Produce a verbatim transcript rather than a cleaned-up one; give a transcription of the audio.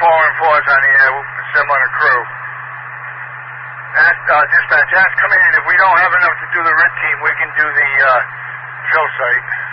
four and fours on the air. We'll put some on the crew. Ask, uh, dispatch, ask come in. If we don't have enough to do the red team, we can do the uh, show site.